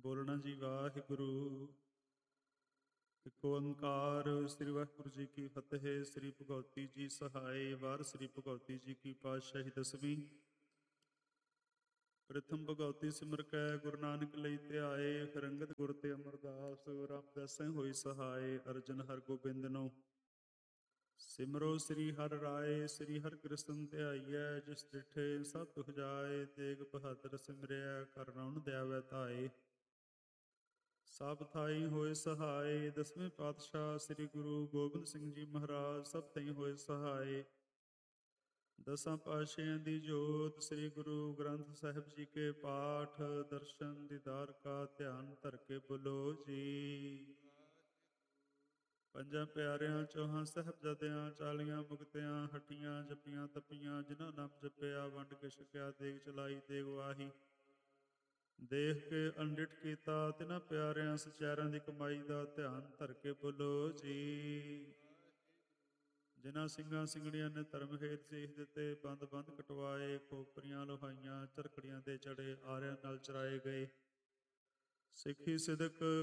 ਬੋਲਣਾ ਜੀ ਵਾਹਿਗੁਰੂ। ਇੱਕ ਓੰਕਾਰ। ਸ੍ਰੀ ਵਾਹਿਗੁਰੂ ਜੀ ਕੀ ਫਤਿਹ। ਸ੍ਰੀ ਭਗਉਤੀ ਜੀ ਸਹਾਏ। ਵਾਰ ਸ੍ਰੀ ਭਗਉਤੀ ਜੀ ਕੀ ਪਾਤਸ਼ਾਹੀ ਦਸਵੀਂ। ਪ੍ਰਥਮ ਭਗਉਤੀ ਸਿਮਰ ਕੈ ਗੁਰੂ ਨਾਨਕ ਲਈ ਧਿਆਏ। ਫਿਰ ਅੰਗਦ ਗੁਰ ਤੇ ਅਮਰਦਾਸ ਰਾਮਦਾਸੈ ਹੋਈ ਸਹਾਏ। ਅਰਜਨ ਹਰਿ ਗੋਬਿੰਦਨੋ ਸਿਮਰੋ ਸ੍ਰੀ ਹਰਿ ਰਾਏ। ਸ੍ਰੀ ਹਰਿ ਕ੍ਰਿਸ਼ਨ ਧਿਆਈਐ ਜਿਸ ਡਿਠੇ ਸਭ ਦੁਖ ਜਾਏ। ਤੇਗ ਬਹਾਦਰ ਸਿਮਰਿਆ ਕਰ ਰਉਣ ਦਿਆਵੈ ਧਾਏ। ਸਭ ਥਾਈ ਹੋਏ ਸਹਾਏ। ਦਸਵੇਂ ਪਾਤਸ਼ਾਹ ਸ੍ਰੀ ਗੁਰੂ ਗੋਬਿੰਦ ਸਿੰਘ ਜੀ ਮਹਾਰਾਜ ਸਭ ਥਾਈ ਹੋਏ ਸਹਾਏ। ਦਸਾਂ ਪਾਤਸ਼ਾਹਾਂ ਦੀ ਜੋਤ ਸ੍ਰੀ ਗੁਰੂ ਗ੍ਰੰਥ ਸਾਹਿਬ ਜੀ ਕੇ ਪਾਠ ਦਰਸ਼ਨ ਦੀਦਾਰ ਕਾ ਧਿਆਨ ਧਰ ਕੇ ਬੋਲੋ ਜੀ। ਪੰਜਾਂ ਪਿਆਰਿਆਂ ਚੌਹਾਂ ਸਾਹਿਬਜ਼ਾਦਿਆਂ 40 ਮੁਕਤਿਆਂ ਹੱਟੀਆਂ ਜੱਪੀਆਂ ਤਪੀਆਂ ਜਿਨ੍ਹਾਂ ਨਾਮ ਜਪਿਆ ਵੰਡ ਕੇ ਛਕਿਆ ਦੇਗ ਚਲਾਈ ਦੇਗ ਵਾਹੀ। ਦੇਖ ਕੇ ਅੰਡਿਠ ਕੀਤਾ ਤਿਨਾਂ ਪਿਆਰਿਆਂ ਸਚਿਆਰਿਆਂ ਦੀ ਕਮਾਈ ਦਾ ਧਿਆਨ ਧਰ ਕੇ ਬੋਲੋ ਜੀ। ਜਿਨ੍ਹਾਂ ਸਿੰਘਾਂ ਸਿੰਘਣੀਆਂ ਨੇ ਧਰਮ ਹੇਤ ਸੀਸ ਦਿੱਤੇ ਬੰਦ ਬੰਦ ਕਟਵਾਏ। ਖੋਪਰੀਆਂ ਲੋਹਾਈਆਂ ਚਰਖੜੀਆਂ ਦੇ ਚੜੇ ਆਰਿਆਂ ਨਾਲ ਚਰਾਏ ਗਏ। ਸਿੱਖੀ ਸਿਦਕ